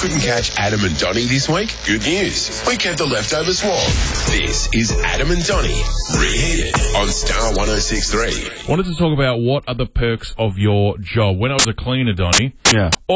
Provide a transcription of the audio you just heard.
couldn't catch Adam and Donnie this week? Good news. We kept the leftovers warm. This is Adam and Donnie Reheated on Star 106.3. Wanted to talk about what are the perks of your job. When I was a cleaner, Donnie,